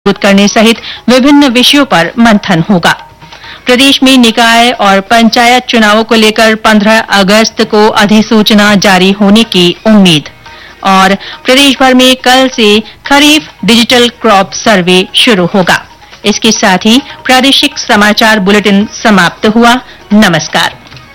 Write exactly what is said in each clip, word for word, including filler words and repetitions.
मजबूत करने सहित विभिन्न विषयों पर मंथन होगा। प्रदेश में निकाय और पंचायत चुनावों को लेकर पंद्रह अगस्त को अधिसूचना जारी होने की उम्मीद। और प्रदेश भर में कल से खरीफ डिजिटल क्रॉप सर्वे शुरू होगा। इसके साथ ही प्रादेशिक समाचार बुलेटिन समाप्त हुआ। नमस्कार।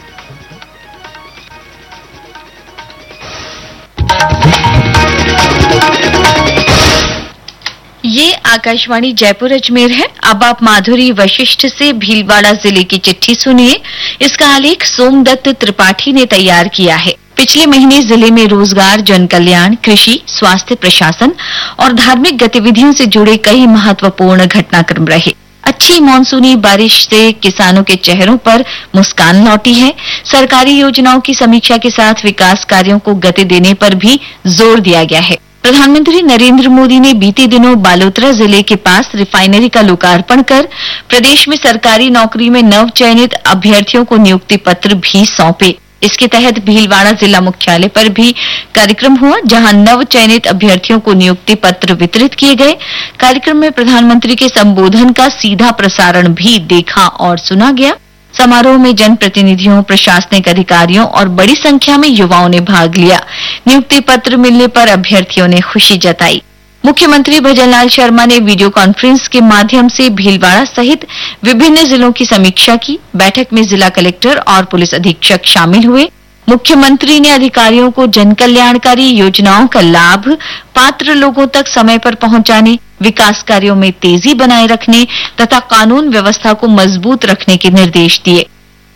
ये आकाशवाणी जयपुर अजमेर है। अब आप माधुरी वशिष्ठ से भीलवाड़ा जिले की चिट्ठी सुनिए। इसका आलेख सोमदत्त त्रिपाठी ने तैयार किया है। पिछले महीने जिले में रोजगार, जन कल्याण, कृषि, स्वास्थ्य, प्रशासन और धार्मिक गतिविधियों से जुड़े कई महत्वपूर्ण घटनाक्रम रहे। अच्छी मानसूनी बारिश से किसानों के चेहरों पर मुस्कान लौटी है। सरकारी योजनाओं की समीक्षा के साथ विकास कार्यों को गति देने पर भी जोर दिया गया है। प्रधानमंत्री नरेंद्र मोदी ने बीते दिनों बालोतरा जिले के पास रिफाइनरी का लोकार्पण कर प्रदेश में सरकारी नौकरी में नव चयनित अभ्यर्थियों को नियुक्ति पत्र भी सौंपे। इसके तहत भीलवाड़ा जिला मुख्यालय पर भी कार्यक्रम हुआ, जहां नव चयनित अभ्यर्थियों को नियुक्ति पत्र वितरित किए गए। कार्यक्रम में प्रधानमंत्री के संबोधन का सीधा प्रसारण भी देखा और सुना गया। समारोह में जनप्रतिनिधियों, प्रशासनिक अधिकारियों और बड़ी संख्या में युवाओं ने भाग लिया। नियुक्ति पत्र मिलने पर अभ्यर्थियों ने खुशी जताई। मुख्यमंत्री भजनलाल शर्मा ने वीडियो कॉन्फ्रेंस के माध्यम से भीलवाड़ा सहित विभिन्न जिलों की समीक्षा की। बैठक में जिला कलेक्टर और पुलिस अधीक्षक शामिल हुए। मुख्यमंत्री ने अधिकारियों को जन कल्याणकारी योजनाओं का लाभ पात्र लोगों तक समय पर पहुंचाने, विकास कार्यों में तेजी बनाए रखने तथा कानून व्यवस्था को मजबूत रखने के निर्देश दिए।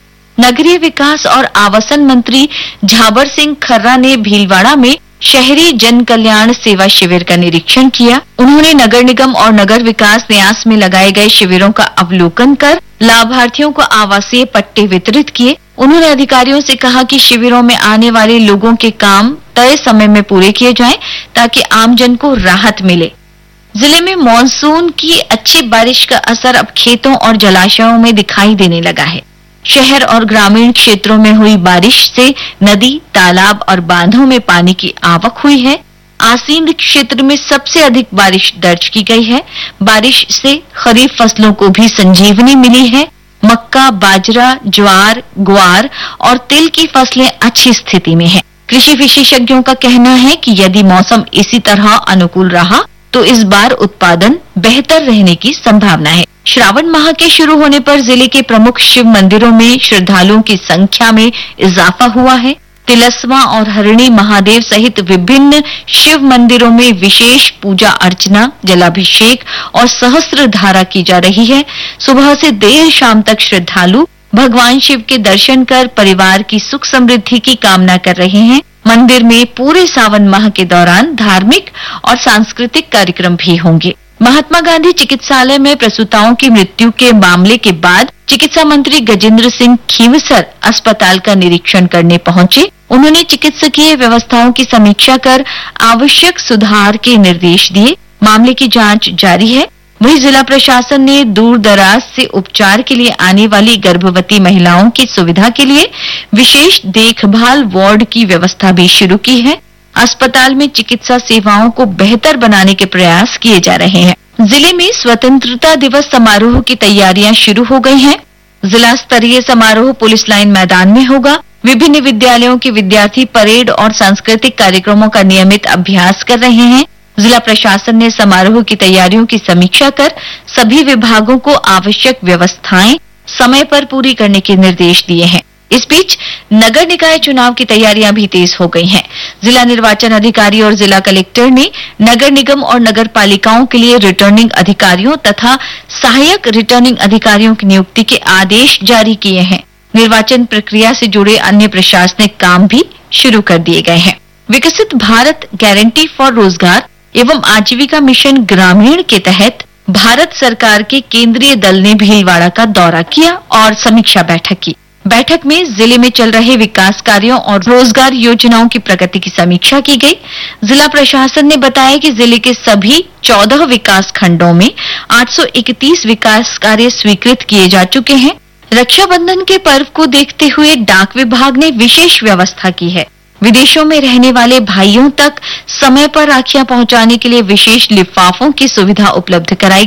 नगरीय विकास और आवासन मंत्री झाबर सिंह खर्रा ने भीलवाड़ा में शहरी जन कल्याण सेवा शिविर का निरीक्षण किया। उन्होंने नगर निगम और नगर विकास न्यास में लगाए गए शिविरों का अवलोकन कर लाभार्थियों को आवासीय पट्टे वितरित किए। उन्होंने अधिकारियों से कहा कि शिविरों में आने वाले लोगों के काम तय समय में पूरे किए जाएं, ताकि आमजन को राहत मिले। जिले में मानसून की अच्छी बारिश का असर अब खेतों और जलाशयों में दिखाई देने लगा है। शहर और ग्रामीण क्षेत्रों में हुई बारिश से नदी, तालाब और बांधों में पानी की आवक हुई है। आसींद क्षेत्र में सबसे अधिक बारिश दर्ज की गई है। बारिश से खरीफ फसलों को भी संजीवनी मिली है। मक्का, बाजरा, ज्वार, ग्वार और तिल की फसलें अच्छी स्थिति में हैं। कृषि विशेषज्ञों का कहना है कि यदि मौसम इसी तरह अनुकूल रहा तो इस बार उत्पादन बेहतर रहने की संभावना है। श्रावण माह के शुरू होने पर जिले के प्रमुख शिव मंदिरों में श्रद्धालुओं की संख्या में इजाफा हुआ है। तिलस्वा और हरिणी महादेव सहित विभिन्न शिव मंदिरों में विशेष पूजा अर्चना, जलाभिषेक और सहस्त्र धारा की जा रही है। सुबह से देर शाम तक श्रद्धालु भगवान शिव के दर्शन कर परिवार की सुख समृद्धि की कामना कर रहे हैं। मंदिर में पूरे सावन माह के दौरान धार्मिक और सांस्कृतिक कार्यक्रम भी होंगे। महात्मा गांधी चिकित्सालय में प्रसूताओं की मृत्यु के मामले के बाद चिकित्सा मंत्री गजेंद्र सिंह खींवसर अस्पताल का निरीक्षण करने पहुंचे। उन्होंने चिकित्सकीय व्यवस्थाओं की समीक्षा कर आवश्यक सुधार के निर्देश दिए। मामले की जांच जारी है। वहीं जिला प्रशासन ने दूर दराज से उपचार के लिए आने वाली गर्भवती महिलाओं की सुविधा के लिए विशेष देखभाल वार्ड की व्यवस्था भी शुरू की है। अस्पताल में चिकित्सा सेवाओं को बेहतर बनाने के प्रयास किए जा रहे हैं। जिले में स्वतंत्रता दिवस समारोह की तैयारियां शुरू हो गई हैं। जिला स्तरीय समारोह पुलिस लाइन मैदान में होगा। विभिन्न विद्यालयों के विद्यार्थी परेड और सांस्कृतिक कार्यक्रमों का नियमित अभ्यास कर रहे हैं। जिला प्रशासन ने समारोह की तैयारियों की समीक्षा कर सभी विभागों को आवश्यक व्यवस्थाएं समय पर पूरी करने के निर्देश दिए हैं। इस बीच नगर निकाय चुनाव की तैयारियां भी तेज हो गई हैं। जिला निर्वाचन अधिकारी और जिला कलेक्टर ने नगर निगम और नगर पालिकाओं के लिए रिटर्निंग अधिकारियों तथा सहायक रिटर्निंग अधिकारियों की नियुक्ति के आदेश जारी किए हैं। निर्वाचन प्रक्रिया से जुड़े अन्य प्रशासनिक काम भी शुरू कर दिए गए हैं। विकसित भारत गारंटी फॉर रोजगार एवं आजीविका मिशन ग्रामीण के तहत भारत सरकार के केंद्रीय दल ने भीलवाड़ा का दौरा किया और समीक्षा बैठक की। बैठक में जिले में चल रहे विकास कार्यों और रोजगार योजनाओं की प्रगति की समीक्षा की गई। जिला प्रशासन ने बताया कि जिले के सभी चौदह विकास खंडों में आठ सौ इकतीस विकास कार्य स्वीकृत किए जा चुके हैं। रक्षाबंधन के पर्व को देखते हुए डाक विभाग ने विशेष व्यवस्था की है। विदेशों में रहने वाले भाइयों तक समय पर राखियां पहुंचाने के लिए विशेष लिफाफों की सुविधा उपलब्ध कराई